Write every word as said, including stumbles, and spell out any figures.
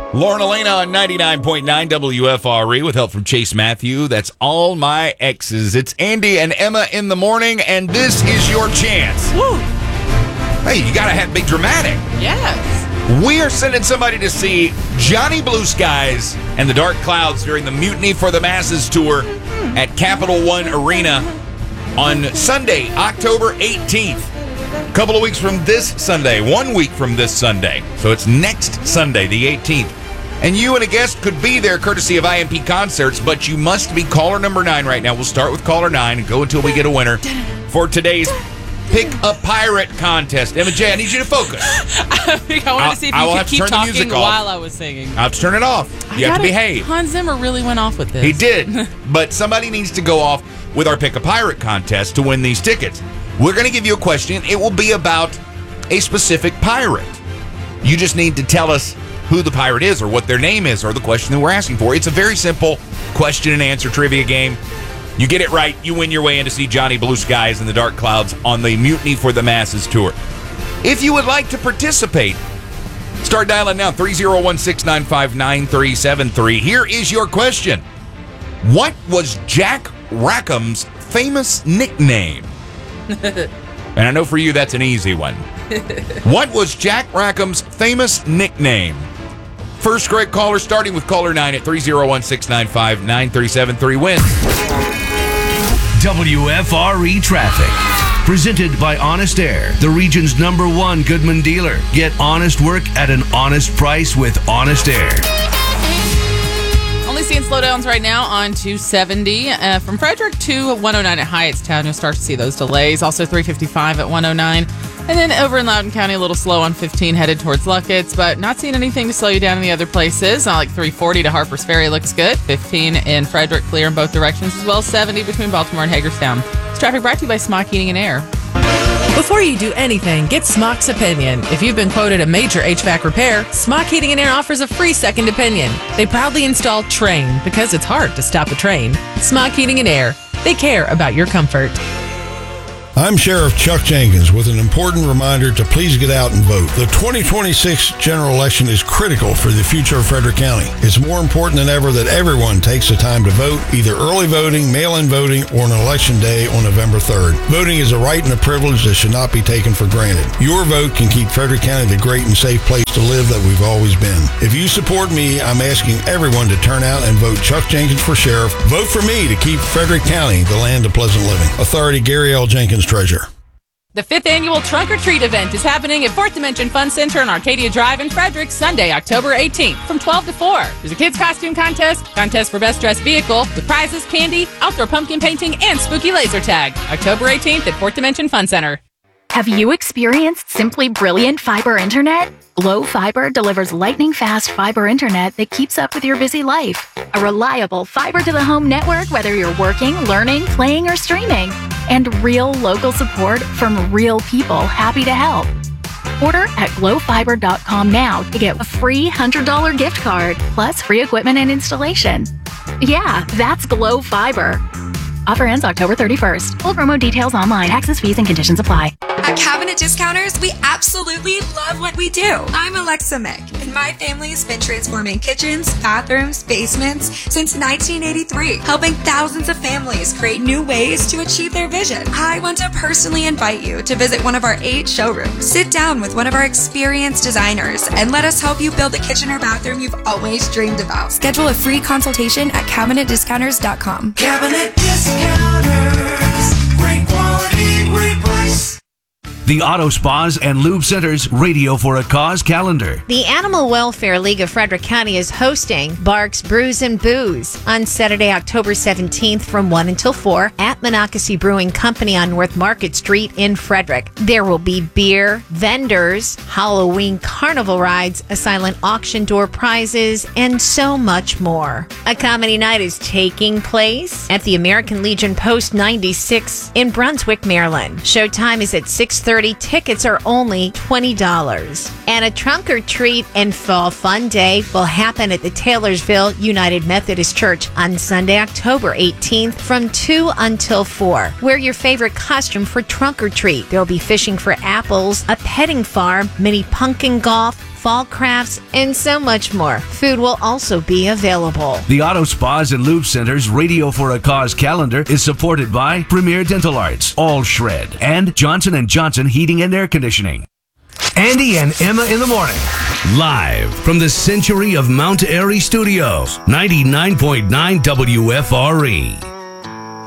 Lauren Elena on ninety-nine point nine W F R E with help from Chase Matthew. That's All My Exes. It's Andy and Emma in the morning, and this is your chance. Woo! Hey, you gotta have big dramatic. Yes. We are sending somebody to see Johnny Blue Skies and the Dark Clouds during the Mutiny for the Masses tour at Capital One Arena on Sunday, October eighteenth. A couple of weeks from this Sunday, one week from this Sunday. So it's next Sunday, the eighteenth. And you and a guest could be there courtesy of I M P Concerts, but you must be caller number nine right now. We'll start with caller nine and go until we get a winner for today's Pick a Pirate contest. Emma J, I need you to focus. I think I wanted I'll, to see if I you will could have to keep turn the talking music while off. I was singing. I'll have to turn it off. You I have to gotta- behave. Hans Zimmer really went off with this. He did, but somebody needs to go off with our Pick a Pirate contest to win these tickets. We're going to give you a question. It will be about a specific pirate. You just need to tell us who the pirate is or what their name is or the question that we're asking for. It's a very simple question and answer trivia game. You get it right, you win your way in to see Johnny Blue Skies and the Dark Clouds on the Mutiny for the Masses tour. If you would like to participate, start dialing now, three oh one, six nine five, nine three seven three. Here is your question. What was Jack Rackham's famous nickname? And I know for you that's an easy one. What was Jack Rackham's famous nickname? First correct caller starting with caller nine at three oh one, six nine five, nine three seven three wins. W F R E Traffic. Presented by Honest Air, the region's number one Goodman dealer. Get honest work at an honest price with Honest Air. Only seeing slowdowns right now on two seventy uh, from Frederick to one oh nine at Hyattstown. You'll start to see those delays. Also three fifty-five at one oh nine. And then over in Loudoun County, a little slow on fifteen headed towards Luckett's, but not seeing anything to slow you down in the other places. Not like three forty to Harper's Ferry looks good. fifteen in Frederick, clear in both directions, as well as seventy between Baltimore and Hagerstown. This traffic brought to you by Smock Heating and Air. Before you do anything, get Smock's opinion. If you've been quoted a major H V A C repair, Smock Heating and Air offers a free second opinion. They proudly install Train because it's hard to stop a train. Smock Heating and Air. They care about your comfort. I'm Sheriff Chuck Jenkins with an important reminder to please get out and vote. The twenty twenty-six general election is critical for the future of Frederick County. It's more important than ever that everyone takes the time to vote, either early voting, mail-in voting, or on election day on November third. Voting is a right and a privilege that should not be taken for granted. Your vote can keep Frederick County the great and safe place to live that we've always been. If you support me, I'm asking everyone to turn out and vote Chuck Jenkins for sheriff. Vote for me to keep Frederick County the land of pleasant living. Authority Gary L. Jenkins, Treasurer. The fifth annual Trunk or Treat event is happening at Fourth Dimension Fun Center on Arcadia Drive in Frederick, Sunday, October eighteenth, from twelve to four. There's a kids' costume contest, contest for best dressed vehicle, with prizes, candy, outdoor pumpkin painting, and spooky laser tag. October eighteenth at Fourth Dimension Fun Center. Have you experienced simply brilliant fiber internet? Glow Fiber delivers lightning-fast fiber internet that keeps up with your busy life. A reliable fiber-to-the-home network whether you're working, learning, playing, or streaming. And real local support from real people happy to help. Order at glow fiber dot com now to get a free one hundred dollars gift card, plus free equipment and installation. Yeah, that's Glow Fiber. Offer ends October thirty-first. Full promo details online. Taxes, fees, and conditions apply. At Cabinet Discounters, we absolutely love what we do. I'm Alexa Mick, and my family has been transforming kitchens, bathrooms, basements since nineteen eighty-three, helping thousands of families create new ways to achieve their vision. I want to personally invite you to visit one of our eight showrooms. Sit down with one of our experienced designers and let us help you build the kitchen or bathroom you've always dreamed about. Schedule a free consultation at cabinet discounters dot com. Cabinet Discounters, great quality, great price. The Auto Spas and Lube Center's Radio for a Cause calendar. The Animal Welfare League of Frederick County is hosting Barks Brews and Booze on Saturday, October seventeenth from one until four at Monocacy Brewing Company on North Market Street in Frederick. There will be beer, vendors, Halloween carnival rides, a silent auction door prizes, and so much more. A comedy night is taking place at the American Legion Post ninety-six in Brunswick, Maryland. Showtime is at six thirty. Tickets are only twenty dollars. And a trunk or treat and fall fun day will happen at the Taylorsville United Methodist Church on Sunday, October eighteenth from two until four. Wear your favorite costume for trunk or treat. There'll be fishing for apples, a petting farm, mini pumpkin golf, fall crafts, and so much more. Food will also be available. The Auto Spas and Lube Center's Radio for a Cause calendar is supported by Premier Dental Arts, All Shred, and Johnson and Johnson Heating and Air Conditioning. Andy and Emma in the morning. Live from the Century of Mount Airy Studios, ninety-nine point nine W F R E.